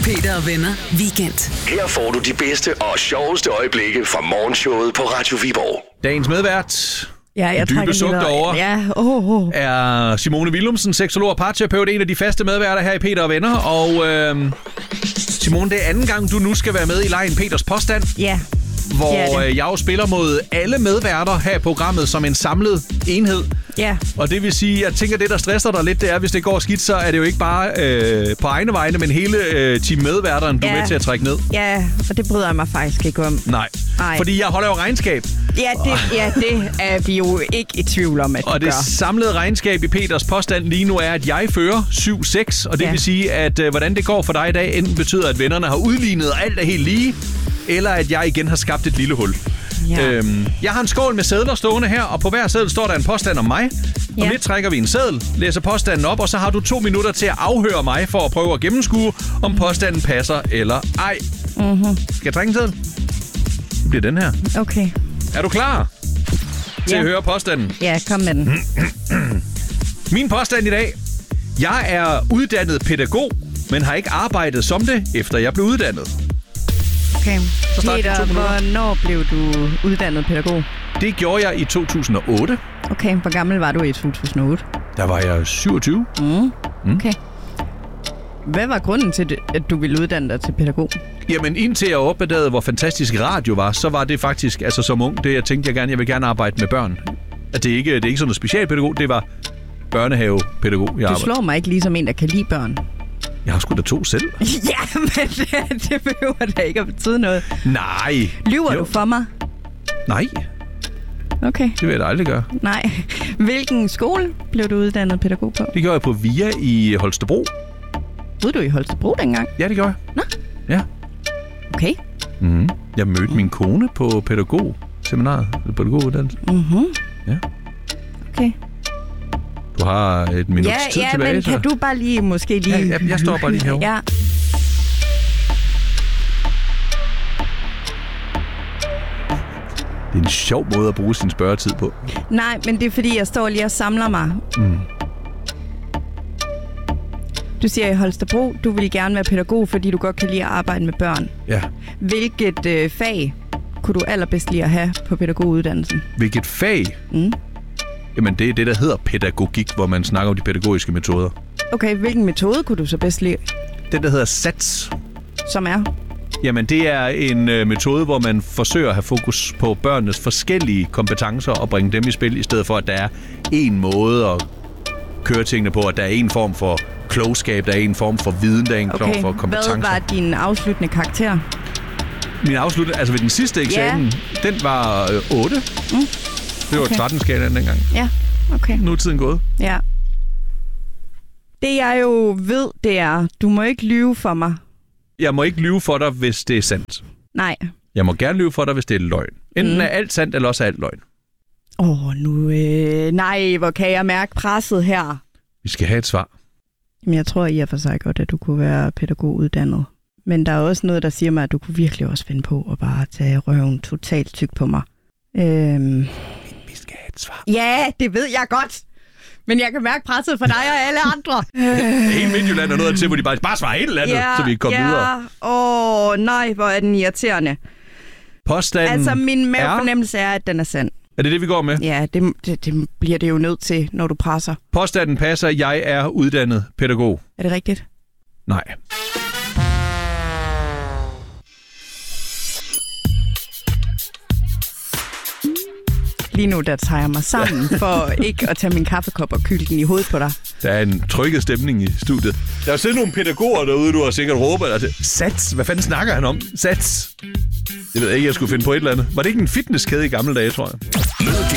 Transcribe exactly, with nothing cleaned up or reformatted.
Peter og Venner Weekend. Her får du de bedste og sjoveste øjeblikke fra morgenshowet på Radio Viborg. Dagens medvært, Ja, jeg dybe suk derovre, Ja, oh, oh. er Simone Willumsen, seksolog og parterapeut, en af de faste medværter her i Peter og Venner. Og øh, Simone, det er anden gang, du nu skal være med i lejen Peters Påstand. Ja. Hvor øh, jeg jo spiller mod alle medværter her i programmet som en samlet enhed. Ja. Og det vil sige, jeg tænker, det der stresser dig lidt, det er, hvis det går skidt, så er det jo ikke bare øh, på egne vegne, men hele øh, team medværteren, du Ja. er med til at trække ned. Ja, og det bryder jeg mig faktisk ikke om. Nej, Nej. fordi jeg holder jo regnskab. Ja, det, ja, det er vi jo ikke i tvivl om, at Og du det gør. samlede regnskab i Peters Påstand lige nu er, at jeg fører syv seks. Og det Ja. vil sige, at øh, hvordan det går for dig i dag, enten betyder, at vennerne har udlignet, og alt er helt lige, eller at jeg igen har skabt et lille hul. Ja. Øhm, jeg har en skål med sedler stående her, og på hver seddel står der en påstand om mig. Om Ja. lidt trækker vi en seddel, læser påstanden op, og så har du to minutter til at afhøre mig for at prøve at gennemskue, om påstanden passer eller ej. Mm-hmm. Skal jeg trække en seddel? Det bliver den her. Okay. Er du klar til Ja. at høre påstanden? Ja, kom med den. Min påstand i dag. Jeg er uddannet pædagog, men har ikke arbejdet som det, efter jeg blev uddannet. Okay. Så start Peter, på to minutter. hvornår blev du uddannet pædagog? Det gjorde jeg i to tusind og otte. Okay, hvor gammel var du i to tusind og otte? Der var jeg syvogtyve. Mm. Okay. Hvad var grunden til, det, at du ville uddanne dig til pædagog? Jamen, indtil jeg opdagede, hvor fantastisk radio var, så var det faktisk, altså som ung, det jeg tænkte, jeg gerne, jeg vil gerne arbejde med børn. At det ikke, det er ikke sådan noget specialpædagog, det var børnehavepædagog, jeg Du arbejdede. slår mig ikke ligesom en, der kan lide børn. Jeg har sgu da to selv. Ja, men det, det behøver da ikke at betyde noget. Nej. Lyver Jo. du for mig? Nej, Okay, det vil jeg da aldrig gøre. nej. Hvilken skole blev du uddannet pædagog på? Det gjorde jeg på V I A i Holstebro. Boede du i Holstebro dengang? Ja, det gjorde jeg. Nå. Ja. Okay. Mm-hmm. Jeg mødte min kone på pædagogseminaret, eller pædagoguddannelse. Mhm. Ja. Okay. Du har et minut Ja, tid ja, tilbage. men så. kan du bare lige måske lige... Ja, ja, jeg står bare lige herovre. Ja. Det er en sjov måde at bruge sin spørgetid på. Nej, men det er fordi, jeg står lige og samler mig. Mm. Du siger i Holstebro, du vil gerne være pædagog, fordi du godt kan lide at arbejde med børn. Ja. Hvilket øh, fag kunne du allerbedst lide at have på pædagoguddannelsen? Hvilket fag? Mm. Jamen, det er det, der hedder pædagogik, hvor man snakker om de pædagogiske metoder. Okay, hvilken metode kunne du så bedst lide? Den, der hedder SATS. Som er? Jamen, det er en øh, metode, hvor man forsøger at have fokus på børnenes forskellige kompetencer og bringe dem i spil, i stedet for, at der er en måde at køre tingene på, at der er en form for klogskab, der er en form for viden, der er en Okay, form for kompetencer. hvad var din afsluttende karakter? Min afslutning, altså ved den sidste eksamen, Ja. den var øh, otte. Mm. Det var Okay. tretten-skalaen dengang. Ja, okay. Nu er tiden gået. Ja. Det jeg jo ved, det er, du må ikke lyve for mig. Jeg må ikke lyve for dig, hvis det er sandt. Nej. Jeg må gerne lyve for dig, hvis det er løgn. Enten Mm. er alt sandt, eller også er alt løgn. Åh, oh, nu... Øh, nej, hvor kan jeg mærke presset her? Vi skal have et svar. Men jeg tror i og for sig godt, at du kunne være pædagoguddannet. Men der er også noget, der siger mig, at du kunne virkelig også finde på at bare tage røven totalt tyk på mig. Øhm... Vi skal have et svar. Ja, det ved jeg godt. Men jeg kan mærke presset for dig og alle andre. Hele Midtjylland er noget til, hvor de bare, bare svarer et eller andet, Ja, så vi kan komme ja. videre. Åh, oh, nej, hvor er den irriterende. Påstanden Altså, min er... mavefornemmelse er, at den er sand. Er det det, vi går med? Ja, det, det, det bliver det jo nødt til, når du presser. Påstanden passer, jeg er uddannet pædagog. Er det rigtigt? Nej. Lige nu, der tager jeg mig sammen for ikke at tage min kaffekop og kylde den i hovedet på dig. Der er en trykket stemning i studiet. Der er sikkert nogle pædagoger derude, du har sikkert råbet. Altså, Sats? Hvad fanden snakker han om? Sats? Jeg ved ikke, jeg skulle finde på et eller andet. Var det ikke en fitnesskæde i gamle dage, tror jeg?